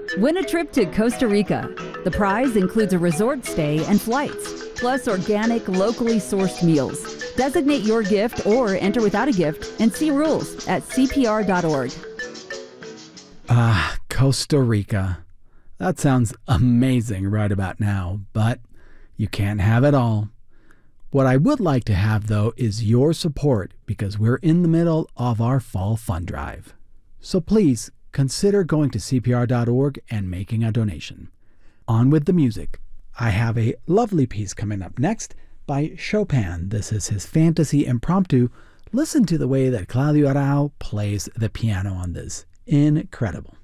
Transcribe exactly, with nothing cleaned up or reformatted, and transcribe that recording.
Win a trip to Costa Rica. The prize includes a resort stay and flights, plus organic, locally sourced meals. Designate your gift or enter without a gift and see rules at C P R dot org. Ah, Costa Rica. That sounds amazing right about now, but you can't have it all. What I would like to have, though, is your support because we're in the middle of our fall fund drive. So please consider going to C P R dot org and making a donation. On with the music. I have a lovely piece coming up next by Chopin. This is his Fantasy Impromptu. Listen to the way that Claudio Arrau plays the piano on this. Incredible.